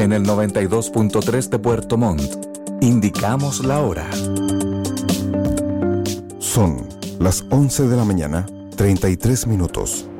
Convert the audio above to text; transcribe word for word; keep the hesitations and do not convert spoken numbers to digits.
En el noventa y dos punto tres de Puerto Montt, indicamos la hora. Son las once de la mañana, treinta y tres minutos.